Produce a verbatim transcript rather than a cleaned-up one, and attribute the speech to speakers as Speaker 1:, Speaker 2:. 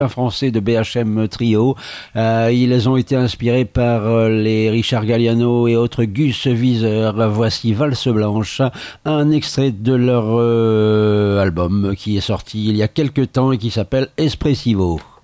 Speaker 1: français de B H M Trio. Euh, ils ont été inspirés par euh, les Richard Galliano et autres Gus Wieser. Voici Valse Blanche, un extrait de leur euh, album qui est sorti il y a quelques temps et qui s'appelle Espressivo.